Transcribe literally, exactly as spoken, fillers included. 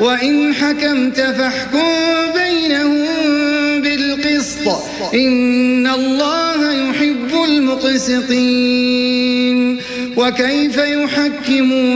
وإن حكمت فاحكم بينهم بالقسط إن الله يحب المقسطين. وكيف يحكمون